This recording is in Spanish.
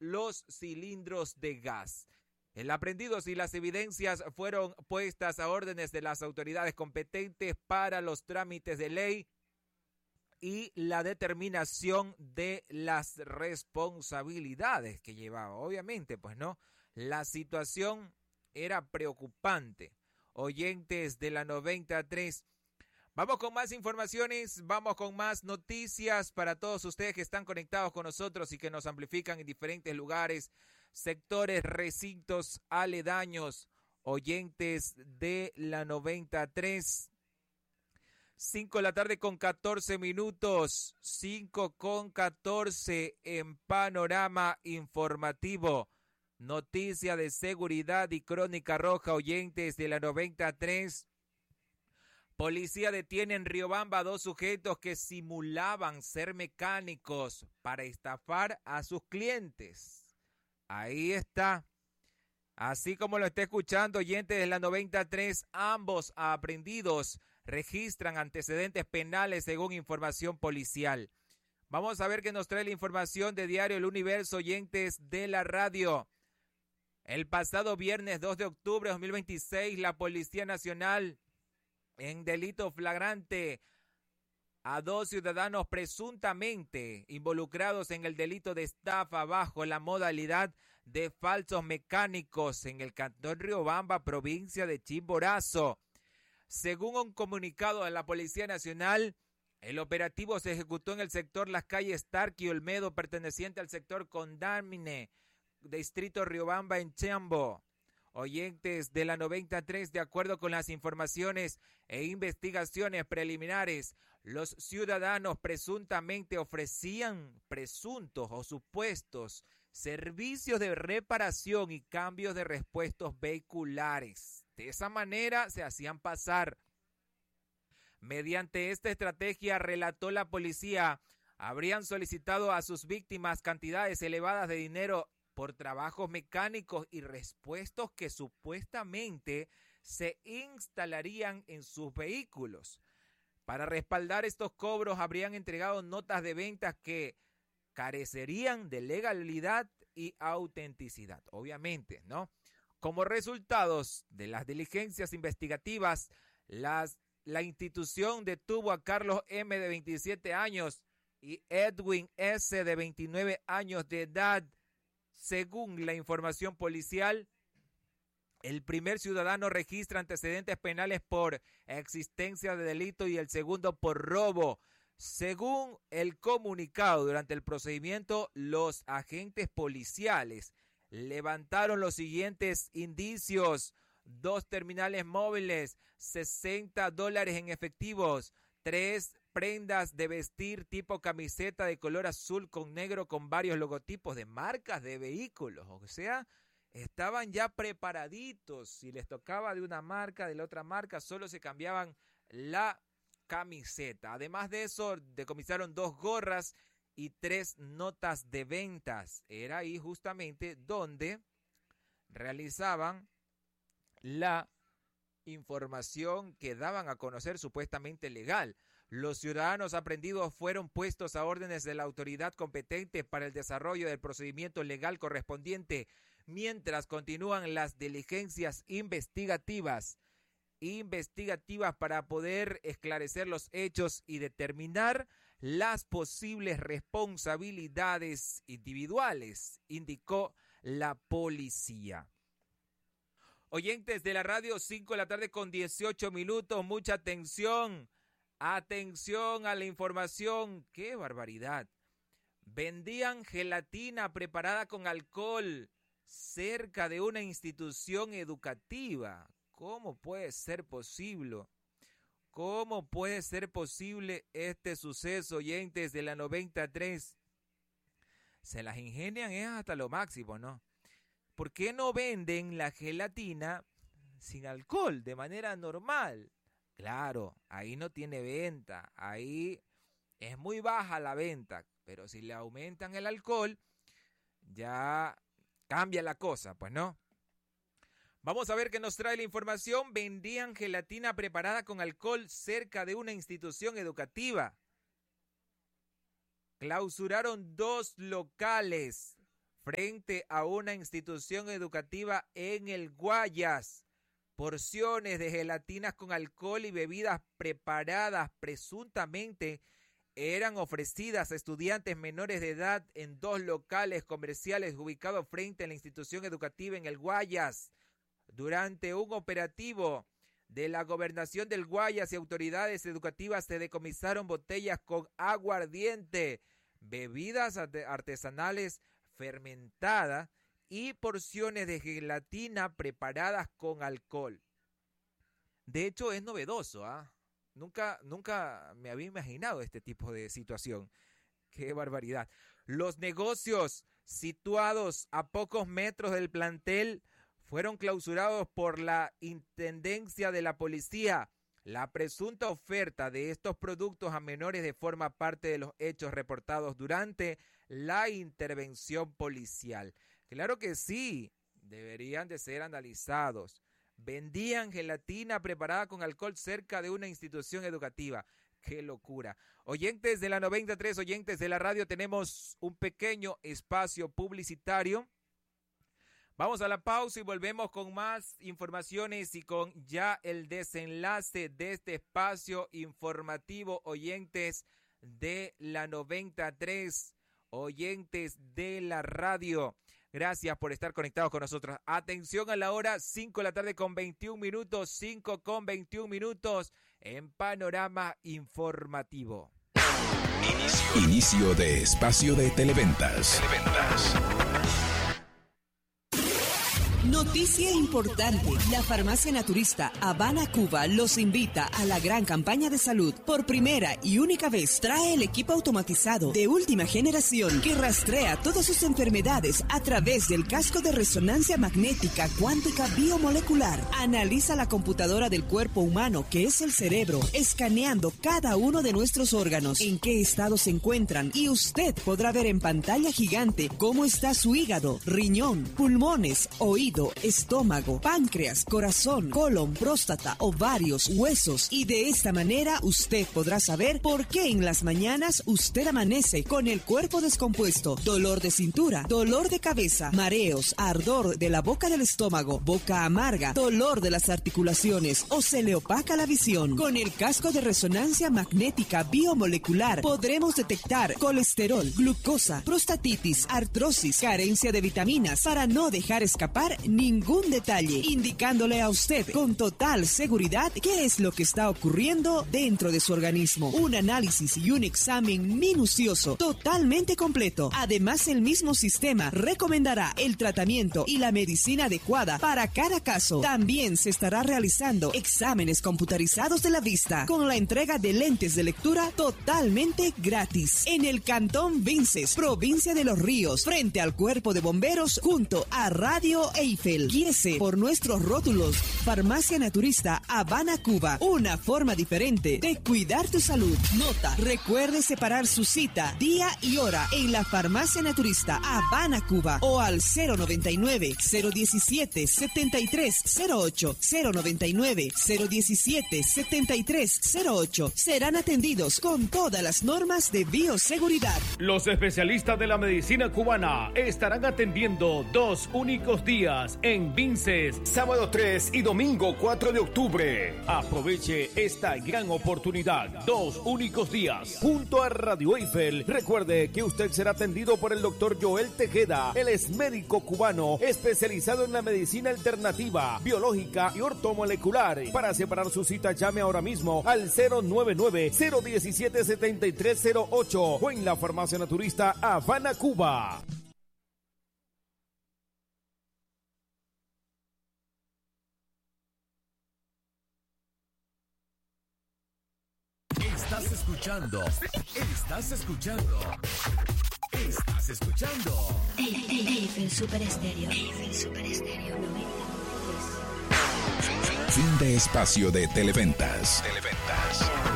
los cilindros de gas. El aprehendido y las evidencias fueron puestas a órdenes de las autoridades competentes para los trámites de ley y la determinación de las responsabilidades que llevaba. Obviamente, pues no, la situación era preocupante. Oyentes de la 93, vamos con más informaciones, vamos con más noticias para todos ustedes que están conectados con nosotros y que nos amplifican en diferentes lugares, sectores, recintos aledaños. Oyentes de la 93. 5 de la tarde con 14 minutos, 5 con 14 en Panorama Informativo. Noticia de seguridad y crónica roja, oyentes de la 93. Policía detiene en Riobamba a 2 sujetos que simulaban ser mecánicos para estafar a sus clientes. Ahí está. Así como lo está escuchando, oyentes de la 93, ambos aprehendidos registran antecedentes penales según información policial. Vamos a ver qué nos trae la información de Diario El Universo, oyentes de la radio. El pasado viernes 2 de octubre de 2026, la Policía Nacional, en delito flagrante, a 2 ciudadanos presuntamente involucrados en el delito de estafa bajo la modalidad de falsos mecánicos en el cantón Riobamba, provincia de Chimborazo. Según un comunicado de la Policía Nacional, el operativo se ejecutó en el sector Las Calles Stark y Olmedo, perteneciente al sector Condamine, distrito Riobamba, en Chambo. Oyentes de la 93, de acuerdo con las informaciones e investigaciones preliminares, los ciudadanos presuntamente ofrecían presuntos o supuestos servicios de reparación y cambios de repuestos vehiculares. De esa manera se hacían pasar. Mediante esta estrategia, relató la policía, habrían solicitado a sus víctimas cantidades elevadas de dinero por trabajos mecánicos y repuestos que supuestamente se instalarían en sus vehículos. Para respaldar estos cobros, habrían entregado notas de ventas que carecerían de legalidad y autenticidad, obviamente, ¿no? Como resultados de las diligencias investigativas, la institución detuvo a Carlos M., de 27 años, y Edwin S., de 29 años de edad. Según la información policial, el primer ciudadano registra antecedentes penales por existencia de delito y el segundo por robo. Según el comunicado, durante el procedimiento, los agentes policiales levantaron los siguientes indicios: 2 terminales móviles, $60 en efectivos, 3 prendas de vestir tipo camiseta de color azul con negro con varios logotipos de marcas de vehículos. O sea, estaban ya preparaditos. Si les tocaba de una marca, de la otra marca, solo se cambiaban la camiseta. Además de eso, decomisaron 2 gorras y 3 notas de ventas. Era ahí justamente donde realizaban la información que daban a conocer supuestamente legal. Los ciudadanos aprehendidos fueron puestos a órdenes de la autoridad competente para el desarrollo del procedimiento legal correspondiente, mientras continúan las diligencias investigativas para poder esclarecer los hechos y determinar las posibles responsabilidades individuales, indicó la policía. Oyentes de la radio, 5 de la tarde con 18 minutos, mucha atención. Atención a la información. ¡Qué barbaridad! Vendían gelatina preparada con alcohol cerca de una institución educativa. ¿Cómo puede ser posible? ¿Cómo puede ser posible este suceso, oyentes de la 93? Se las ingenian hasta lo máximo, ¿no? ¿Por qué no venden la gelatina sin alcohol de manera normal? Claro, ahí no tiene venta, ahí es muy baja la venta, pero si le aumentan el alcohol, ya cambia la cosa, pues no. Vamos a ver qué nos trae la información. Vendían gelatina preparada con alcohol cerca de una institución educativa. Clausuraron 2 locales frente a una institución educativa en el Guayas. Porciones de gelatinas con alcohol y bebidas preparadas presuntamente eran ofrecidas a estudiantes menores de edad en 2 locales comerciales ubicados frente a la institución educativa en el Guayas. Durante un operativo de la Gobernación del Guayas y autoridades educativas se decomisaron botellas con aguardiente, bebidas artesanales fermentadas y porciones de gelatina preparadas con alcohol. De hecho, es novedoso, ¿ah? Nunca me había imaginado este tipo de situación. ¡Qué barbaridad! Los negocios situados a pocos metros del plantel fueron clausurados por la Intendencia de la Policía. La presunta oferta de estos productos a menores forma parte de los hechos reportados durante la intervención policial. Claro que sí, deberían de ser analizados. Vendían gelatina preparada con alcohol cerca de una institución educativa. ¡Qué locura! Oyentes de la 93, oyentes de la radio, tenemos un pequeño espacio publicitario. Vamos a la pausa y volvemos con más informaciones y con ya el desenlace de este espacio informativo, oyentes de la 93, oyentes de la radio. Gracias por estar conectados con nosotros. Atención a la hora, 5 de la tarde con 21 minutos, 5 con 21 minutos en Panorama Informativo. Inicio de espacio de Televentas. Noticia importante. La farmacia naturista Habana Cuba los invita a la gran campaña de salud. Por primera y única vez trae el equipo automatizado de última generación que rastrea todas sus enfermedades a través del casco de resonancia magnética cuántica biomolecular. Analiza la computadora del cuerpo humano, que es el cerebro, escaneando cada uno de nuestros órganos, en qué estado se encuentran, y usted podrá ver en pantalla gigante cómo está su hígado, riñón, pulmones, oído, estómago, páncreas, corazón, colon, próstata, ovarios, huesos, y de esta manera usted podrá saber por qué en las mañanas usted amanece con el cuerpo descompuesto, dolor de cintura, dolor de cabeza, mareos, ardor de la boca del estómago, boca amarga, dolor de las articulaciones o se le opaca la visión. Con el casco de resonancia magnética biomolecular podremos detectar colesterol, glucosa, prostatitis, artrosis, carencia de vitaminas, para no dejar escapar ningún detalle, indicándole a usted con total seguridad qué es lo que está ocurriendo dentro de su organismo. Un análisis y un examen minucioso, totalmente completo. Además, el mismo sistema recomendará el tratamiento y la medicina adecuada para cada caso. También se estará realizando exámenes computarizados de la vista con la entrega de lentes de lectura totalmente gratis. En el Cantón Vinces, provincia de Los Ríos, frente al Cuerpo de Bomberos, junto a Radio Eiffel. Guíese por nuestros rótulos. Farmacia Naturista Habana Cuba, una forma diferente de cuidar tu salud. Nota: recuerde separar su cita, día y hora en la Farmacia Naturista Habana Cuba o al 099-017-7308, 099-017-7308. Serán atendidos con todas las normas de bioseguridad. Los especialistas de la medicina cubana estarán atendiendo 2 únicos días en Vinces, sábado 3 y domingo 4 de octubre. Aproveche esta gran oportunidad. 2 únicos días junto a Radio Eiffel. Recuerde que usted será atendido por el doctor Joel Tejeda. Él es médico cubano especializado en la medicina alternativa, biológica y ortomolecular. Para separar su cita, llame ahora mismo al 099-017-7308 o en la Farmacia Naturista Habana Cuba. Estás escuchando Eiffel Super Estéreo. Fin de espacio de Televentas.